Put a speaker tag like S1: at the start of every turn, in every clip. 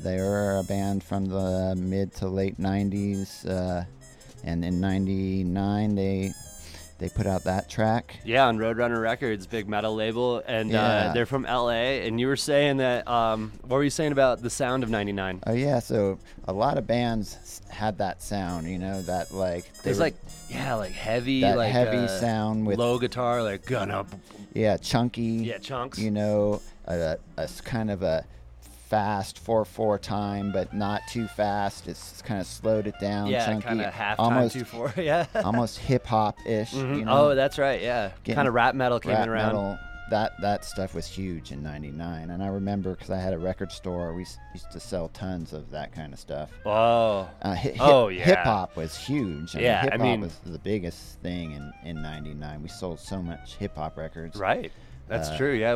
S1: They were a band from the mid to late 90s, and in 99 they put out that track.
S2: Yeah, on Roadrunner Records, big metal label, and they're from LA. And you were saying that, what were you saying about the sound of 99?
S1: Oh yeah, so a lot of bands had that sound, that like
S2: It's like heavy,
S1: that
S2: like
S1: heavy sound with
S2: low guitar, like gonna.
S1: Yeah, chunky.
S2: Yeah, chunks.
S1: A kind of a fast 4/4 time, but not too fast. It's kind of slowed it down.
S2: Yeah,
S1: chunky,
S2: kind of half
S1: almost,
S2: time 2/4. Yeah.
S1: almost hip hop ish.
S2: Mm-hmm. Oh, that's right. Yeah, kind of rap metal came around.
S1: Metal, that stuff was huge in '99, and I remember because I had a record store. We used to sell tons of that kind of stuff.
S2: Oh.
S1: Yeah. Hip hop was huge. Hip hop was the biggest thing in '99. We sold so much hip hop records.
S2: Right. That's true. Yeah,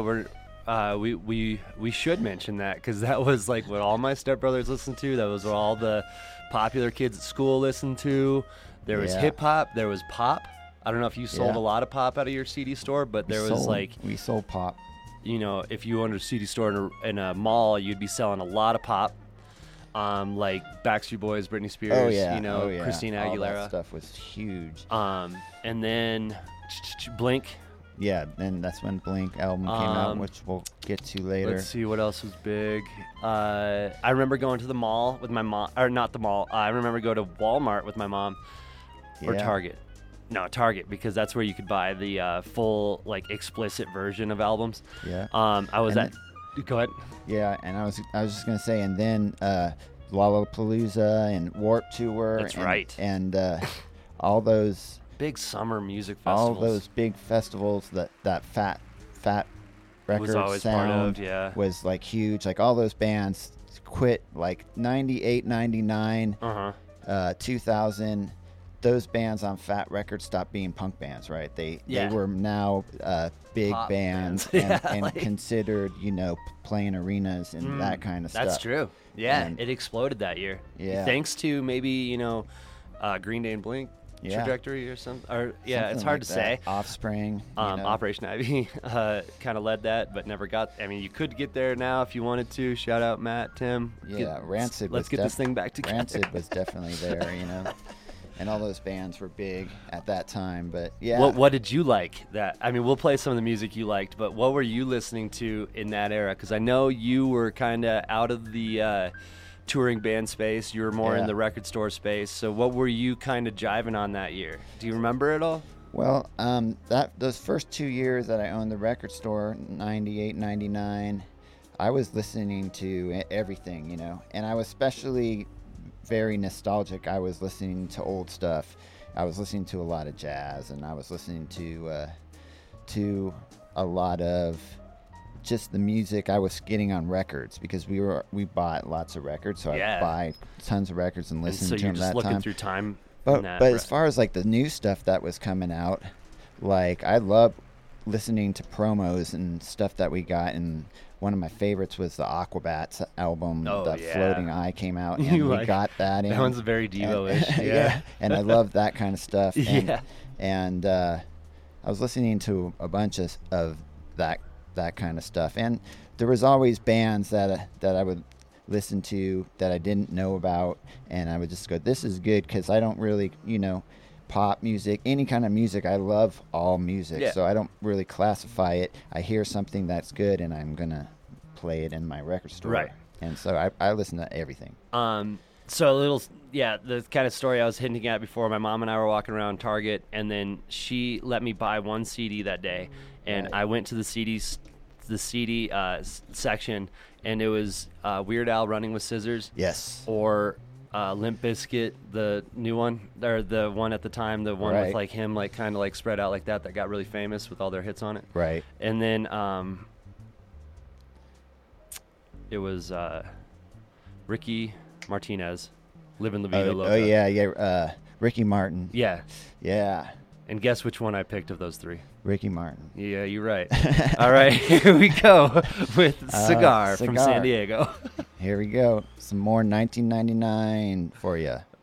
S2: we should mention that because that was like what all my stepbrothers listened to. That was what all the popular kids at school listened to. There was hip hop. There was pop. I don't know if you sold a lot of pop out of your CD store, but
S1: we sold pop.
S2: If you owned a CD store in a mall, you'd be selling a lot of pop. Like Backstreet Boys, Britney Spears, Christina Aguilera.
S1: All that stuff was huge.
S2: And then Blink.
S1: Yeah, and that's when Blink album came out, which we'll get to later.
S2: Let's see what else was big. I remember going to the mall with my mom, or not the mall. I remember going to Walmart with my mom, or Target. No, Target, because that's where you could buy the full, like, explicit version of albums.
S1: Yeah.
S2: Go ahead.
S1: Yeah, and I was just gonna say, and then Lollapalooza and Warped Tour.
S2: That's right.
S1: And all those
S2: big summer music festivals.
S1: All those big festivals that Fat Records
S2: was always
S1: sound
S2: part of,
S1: was like huge. Like all those bands quit like 98, 99, 2000. Those bands on Fat Records stopped being punk bands, right? They were now big
S2: pop
S1: bands and considered, playing arenas and that kind of stuff.
S2: That's true. Yeah, it exploded that year.
S1: Yeah.
S2: Thanks to maybe, Green Day and Blink. Trajectory or something, it's hard to say.
S1: Offspring,
S2: Operation Ivy kind of led that, but never got. I mean, you could get there now if you wanted to. Shout out Matt, Tim.
S1: Rancid.
S2: Let's get this thing back together.
S1: Rancid was definitely there, and all those bands were big at that time. But yeah,
S2: what did you like? We'll play some of the music you liked, but what were you listening to in that era? Because I know you were kind of out of the touring band space. You were more in the record store space. So what were you kind of jiving on that year? Do you remember it all?
S1: Well, those first 2 years that I owned the record store, 98, 99, I was listening to everything, and I was especially very nostalgic. I was listening to old stuff. I was listening to a lot of jazz, and I was listening to a lot of just the music I was getting on records, because we bought lots of records, so I'd buy tons of records and listen to them that time.
S2: So you're just looking through time.
S1: But as far as like the new stuff that was coming out, like I love listening to promos and stuff that we got, and one of my favorites was the Aquabats album. Floating Eye came out, and we got that in.
S2: That one's very Devo-ish.
S1: And I love that kind of stuff. And I was listening to a bunch of that kind of stuff, and there was always bands that I would listen to that I didn't know about, and I would just go, this is good, because I don't really, pop music, any kind of music, I love all music, so I don't really classify it. I hear something that's good, and I'm gonna play it in my record store,
S2: right?
S1: And so I listen to everything.
S2: So the kind of story I was hinting at before, my mom and I were walking around Target, and then she let me buy one CD that day, and I went to the CD section, and it was Weird Al, Running with Scissors.
S1: Yes.
S2: Or Limp Bizkit, the new one, or the one at the time, the one with like him, like kind of like spread out like that got really famous with all their hits on it.
S1: Right.
S2: And then it was Ricky Martinez, Livin' La Vida Loca.
S1: Oh yeah, Ricky Martin.
S2: Yeah.
S1: Yeah.
S2: And guess which one I picked of those three?
S1: Ricky Martin.
S2: Yeah, you're right. All right, here we go with Cigar from San Diego.
S1: Here we go. Some more 1999 for you.